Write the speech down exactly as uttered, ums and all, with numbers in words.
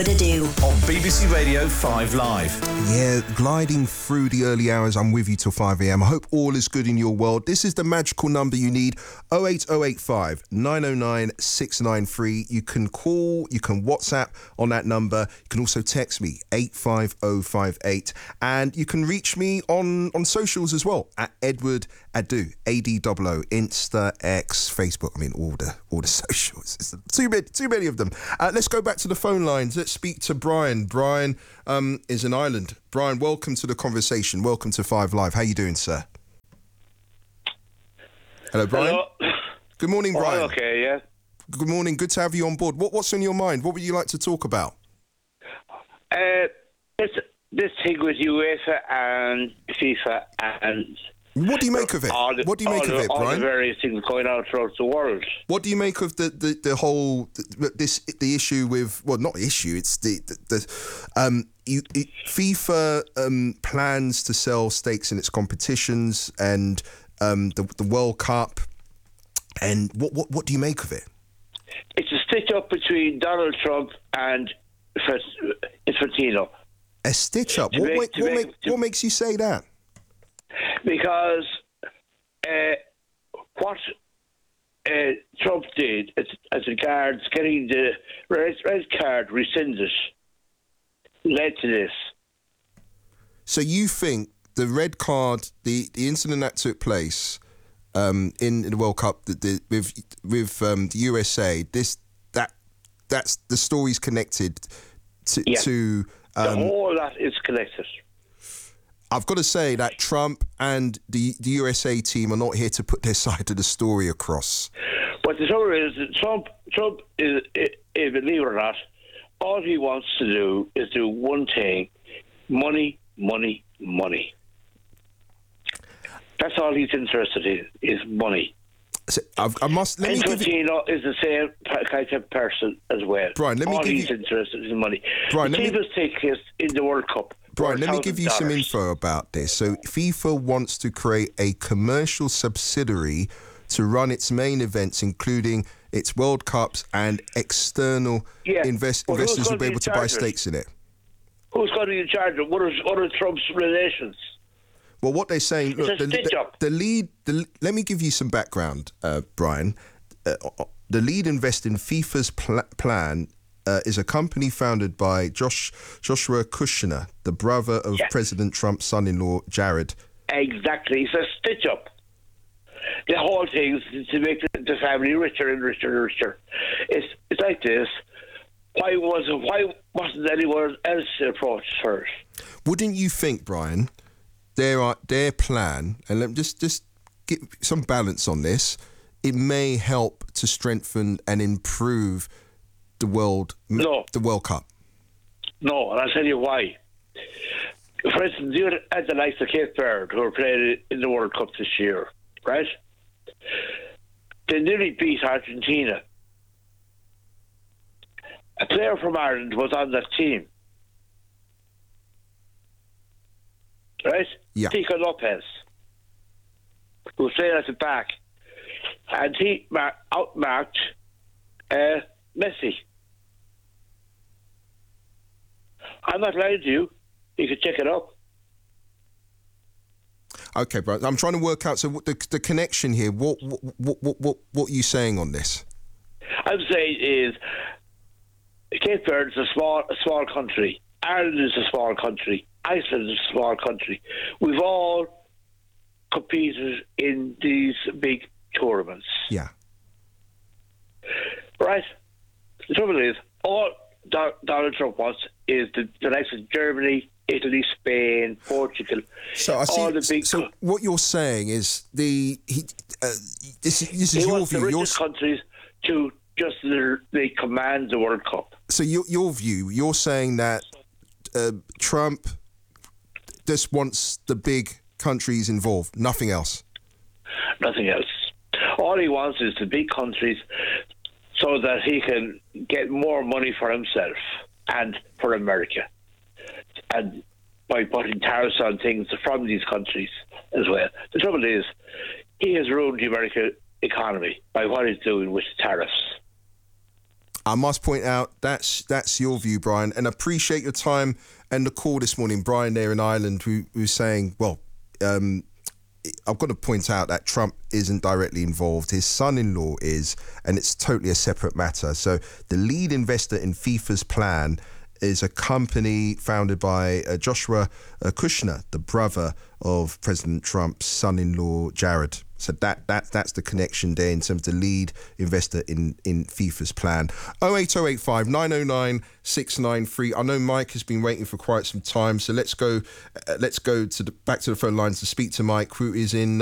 To do on B B C Radio five Live. Yeah, gliding through the early hours, I'm with you till five a.m. I hope all is good in your world. This is the magical number you need, oh eight oh eight five, nine oh nine, six nine three. You can call, you can WhatsApp on that number. You can also text me, eight five oh five eight. And you can reach me on, on socials as well, at Edward Adu, A D O O, Insta, X, Facebook. I mean, all the all the socials. It's too many, too many of them. Uh, let's go back to the phone lines. Let's speak to Brian. Brian um, is in Ireland. Brian, welcome to the conversation. Welcome to Five Live. How you doing, sir? Hello, Brian. Hello. Good morning, Brian. Oh, okay, yeah. Good morning. Good to have you on board. What, what's on your mind? What would you like to talk about? Uh, this, this thing with UEFA and FIFA and... What do you make of it? The, what do you make the, of it, all Brian? All the various things going on throughout the world. What do you make of the, the, the whole the, this the issue with well not issue it's the the, the um you, it, FIFA um, plans to sell stakes in its competitions and um the the World Cup, and what what what do you make of it? It's a stitch up between Donald Trump and Infantino. A stitch up. To What make, make, to what, make, make, to, what makes you say that? Because uh, what uh, Trump did as, as regards getting the red, red card rescinded led to this. So you think the red card, the, the incident that took place um, in the World Cup the, the, with with um, the U S A, this that that's the story's connected to. Yeah. to um, the whole lot is connected. I've got to say that Trump and the, the U S A team are not here to put their side of the story across. But the trouble is that Trump, Trump is, is, believe it or not, all he wants to do is do one thing: money, money, money. That's all he's interested in, is money. So I've, I must let me give you, Infantino is the same kind of person as well. Brian, let me all give he's you, interested in money. Brian, the let me, team take place in the World Cup. Brian, let me give you some info about this. So FIFA wants to create a commercial subsidiary to run its main events, including its World Cups, and external yeah, invest, investors will be able to buy stakes in it. Who's going to be in charge of what are, what are Trump's relations? Well, what they're saying, look, the, the, the lead, the, let me give you some background, uh, Brian. Uh, the lead investor in FIFA's pl- plan uh, is a company founded by Josh, Joshua Kushner, the brother of yeah. President Trump's son-in-law, Jared. Exactly. It's a stitch-up. The whole thing is to make the, the family richer and richer and richer. It's, it's like this. Why, was, why wasn't anyone else approached first? Wouldn't you think, Brian... Their their plan, and let me just just get some balance on this. It may help to strengthen and improve the world no. the World Cup. No, and I'll tell you why. For instance, you had the likes of Cape Verde, who are playing in the World Cup this year, right? They nearly beat Argentina. A player from Ireland was on that team. Right? Yeah. Pico Lopez, who was playing at the back, and he mar- outmarked uh, Messi. I'm not lying to you. You can check it up. Okay, bro. I'm trying to work out. So the the connection here. What what what what what are you saying on this? I'm saying is Cape Verde is a small a small country. Ireland is a small country. Iceland is a small country. We've all competed in these big tournaments. Yeah. Right? The trouble is, all Do- Donald Trump wants is the, the likes of Germany, Italy, Spain, Portugal. So I see. All the big so co- what you're saying is the he, uh, this, this is he your wants view. the richest You're, countries to just they command the World Cup. So your your view, you're saying that uh, Trump just wants the big countries involved, nothing else. Nothing else. All he wants is the big countries so that he can get more money for himself and for America. And by putting tariffs on things from these countries as well. The trouble is, he has ruined the American economy by what he's doing with tariffs. I must point out that's that's your view, Brian, and appreciate your time and the call this morning. Brian there in Ireland, who who's saying, well, um, I've got to point out that Trump isn't directly involved. His son-in-law is, and it's totally a separate matter. So the lead investor in FIFA's plan is a company founded by uh, Joshua uh, Kushner, the brother of President Trump's son-in-law, Jared. So that that that's the connection there in terms of the lead investor in, in FIFA's plan. oh eight oh eight five, nine oh nine, six nine three. I know Mike has been waiting for quite some time, so let's go uh, let's go to the back to the phone lines to speak to Mike, who is in